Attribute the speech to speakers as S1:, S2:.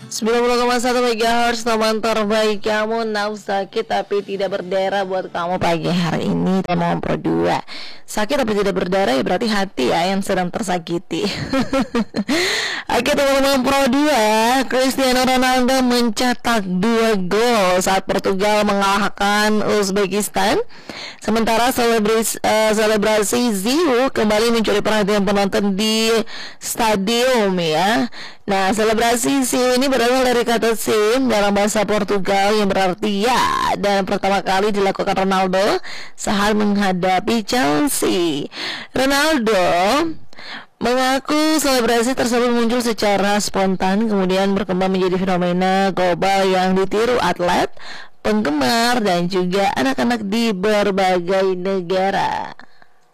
S1: 90,1 MHz teman terbaik kamu. Sakit tapi tidak berdarah buat kamu pagi hari ini. Teman Pro 2. Sakit tapi tidak berdarah ya berarti hati ya yang sedang tersakiti. Oke teman-teman Pro 2, Cristiano Ronaldo mencetak 2 gol saat Portugal mengalahkan Uzbekistan. Sementara selebrasi Ziu kembali mencuri perhatian penonton di stadium ya. Nah, selebrasi Ziu ini berasal dari kata sim dalam bahasa Portugal yang berarti ya, dan pertama kali dilakukan Ronaldo saat menghadapi Chelsea. Ronaldo mengaku selebrasi tersebut muncul secara spontan kemudian berkembang menjadi fenomena global yang ditiru atlet, penggemar dan juga anak-anak di berbagai negara.